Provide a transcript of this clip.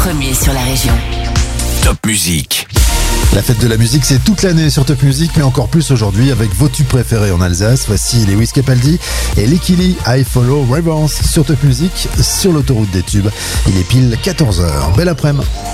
Premier sur la région. Top Musique. La fête de la musique, c'est toute l'année sur Top Music, mais encore plus aujourd'hui avec vos tubes préférés en Alsace. Voici Lewis Capaldi et Licky Lee, I Follow Reverence sur Top Music, sur l'autoroute des tubes. Il est pile 14h. Belle après-midi.